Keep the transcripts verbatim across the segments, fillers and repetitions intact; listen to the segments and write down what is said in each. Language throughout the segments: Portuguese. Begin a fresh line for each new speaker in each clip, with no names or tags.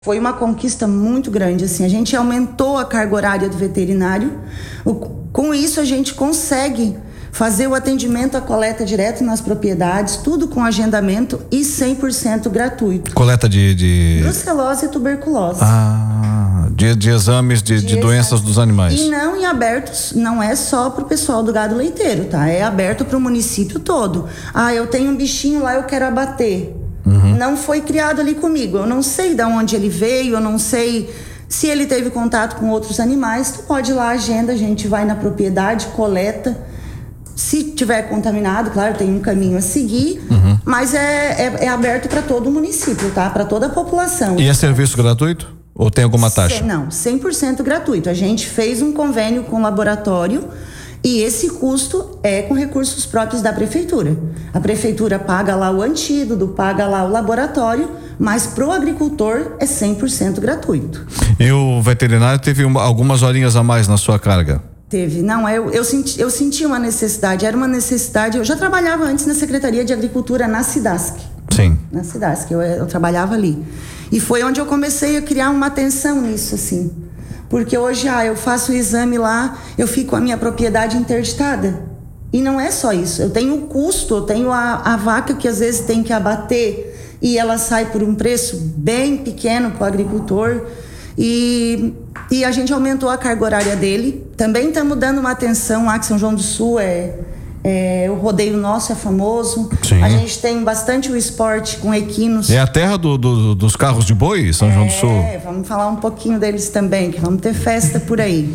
Foi uma conquista muito grande, assim, a gente aumentou a carga horária do veterinário, o, com isso a gente consegue fazer o atendimento, a coleta direto nas propriedades, tudo com agendamento e cem por cento gratuito.
Coleta de... de...
brucelose e tuberculose.
Ah, de, de exames de, de, de doenças dos animais.
E não em abertos, não é só pro pessoal do gado leiteiro, tá? É aberto pro município todo. Ah, eu tenho um bichinho lá, eu quero abater. Uhum. Não foi criado ali comigo, eu não sei de onde ele veio, eu não sei se ele teve contato com outros animais. Tu pode ir lá, agenda, a gente vai na propriedade, coleta. Se tiver contaminado, claro, tem um caminho a seguir, uhum. mas é, é, é aberto para todo o município, tá? Para toda a população.
E é serviço gratuito? Ou tem alguma taxa?
Cem, não, cem por cento gratuito. A gente fez um convênio com o laboratório e esse custo é com recursos próprios da prefeitura. A prefeitura paga lá o antídoto, paga lá o laboratório, mas pro agricultor é cem por cento gratuito.
E o veterinário teve uma, algumas horinhas a mais na sua carga?
Teve, não, eu, eu, senti, eu senti uma necessidade, era uma necessidade, eu já trabalhava antes na Secretaria de Agricultura na Cidasc.
Sim.
Na Cidasc, eu, eu trabalhava ali. E foi onde eu comecei a criar uma atenção nisso, assim. Porque hoje, ah, eu faço o exame lá, eu fico com a minha propriedade interditada. E não é só isso, eu tenho o custo, eu tenho a, a vaca que às vezes tem que abater e ela sai por um preço bem pequeno para o agricultor. E, e a gente aumentou a carga horária dele. Também estamos dando uma atenção lá que São João do Sul é, é o rodeio nosso é famoso. Sim. A gente tem bastante o esporte com equinos.
É a terra do, do, dos carros de boi, São é, João do Sul.
É, vamos falar um pouquinho deles também, que vamos ter festa por aí.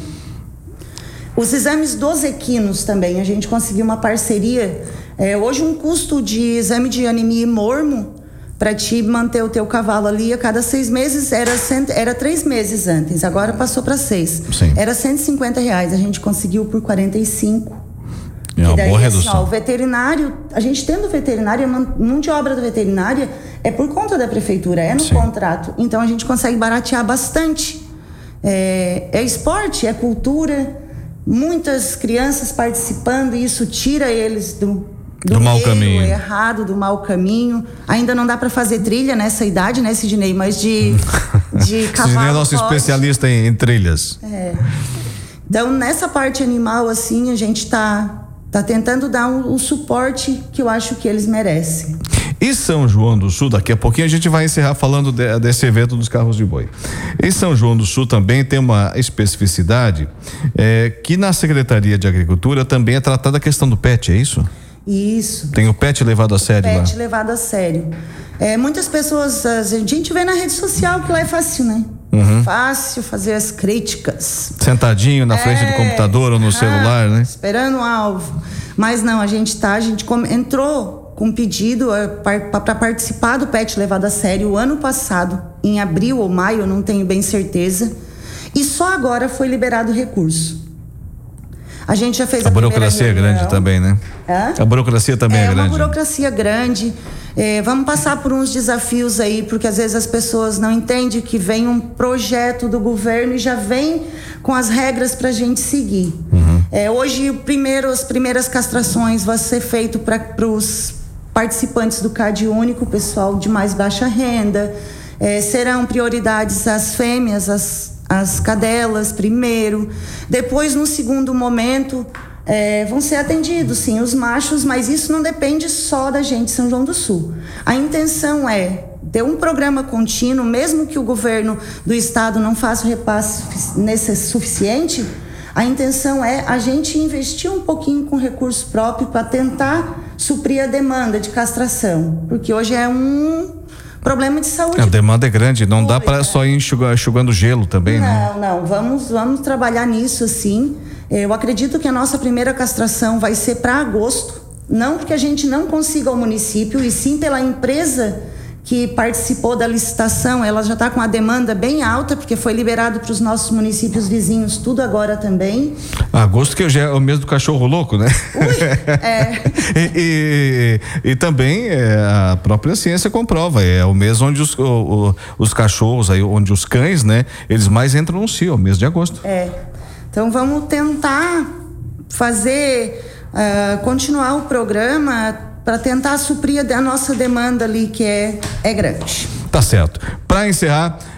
Os exames dos equinos também, a gente conseguiu uma parceria. É, hoje um custo de exame de anemia e mormo para te manter o teu cavalo ali a cada seis meses era, cento, era três meses antes, agora passou para seis.
Sim.
Era cento e cinquenta reais, a gente conseguiu por quarenta e cinco.
É uma
daí,
boa
assim,
redução.
Ó, o veterinário, a gente tendo veterinário, a mão de obra da veterinária é por conta da prefeitura, é no Sim. contrato. Então a gente consegue baratear bastante. É, é esporte, é cultura, muitas crianças participando e isso tira eles do Do,
do mau caminho.
errado, do mau caminho. Ainda não dá para fazer trilha nessa idade, né, Sidney? Mas de, de cavalo.
Sidney é nosso pode. especialista em, em trilhas.
É. Então, nessa parte animal, assim, a gente tá, tá tentando dar um, um suporte que eu acho que eles merecem.
E São João do Sul, daqui a pouquinho a gente vai encerrar falando de, desse evento dos carros de boi. Em São João do Sul também tem uma especificidade é, que na Secretaria de Agricultura também é tratada a questão do pet, é isso?
Isso.
Tem o pet levado a sério lá?
Pet levado a sério. É, muitas pessoas, a gente vê na rede social que lá é fácil, né? Uhum. Fácil fazer as críticas.
Sentadinho na é, frente do computador ou no ah, celular, né?
Esperando o alvo. Mas não, a gente tá, a gente come, entrou com pedido para participar do pet levado a sério o ano passado, em abril ou maio, eu não tenho bem certeza. E só agora foi liberado o recurso. A gente já fez a,
a burocracia é grande também, né?
Hã?
A burocracia também é, é grande.
É uma burocracia grande. É, vamos passar por uns desafios aí, porque às vezes as pessoas não entendem que vem um projeto do governo e já vem com as regras para a gente seguir. Uhum. É, hoje, o primeiro, as primeiras castrações vão ser feitas para os participantes do CAD único, pessoal de mais baixa renda. É, serão prioridades as fêmeas, as as cadelas primeiro, depois no segundo momento é, vão ser atendidos sim os machos, mas isso não depende só da gente São João do Sul. A intenção é ter um programa contínuo, mesmo que o governo do estado não faça o repasse suficiente, a intenção é a gente investir um pouquinho com recurso próprio para tentar suprir a demanda de castração, porque hoje é um problema de saúde. A
demanda é grande, não pública. Dá para só ir enxugando, enxugando gelo também,
não,
né?
Não, não, vamos, vamos trabalhar nisso sim. Eu acredito que a nossa primeira castração vai ser para agosto, não porque a gente não consiga ao município, e sim pela empresa que participou da licitação, ela já está com a demanda bem alta, porque foi liberado para os nossos municípios vizinhos tudo agora também.
Agosto que já é o mês do cachorro louco, né?
Ui, é.
e, e, e também é, a própria ciência comprova, é o mês onde os, o, o, os cachorros, aí, onde os cães, né, eles mais entram no cio, o mês de agosto.
É, então vamos tentar fazer, uh, continuar o programa para tentar suprir a nossa demanda ali, que é, é grande.
Tá certo. Para encerrar,